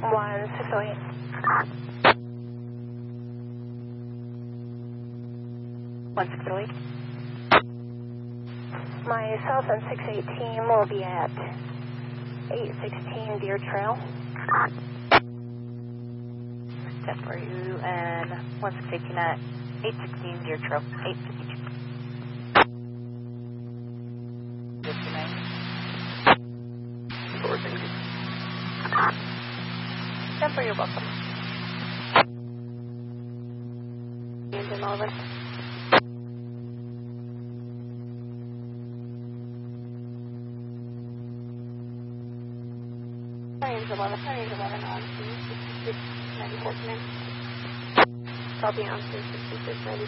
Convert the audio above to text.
1608. Myself and 618 will be at 816 Deer Trail. Step for you and 1618 at 816 Deer Trail. 852. Step for you, welcome. Engine over. Range 11 on 6694 command. Copy on 6694.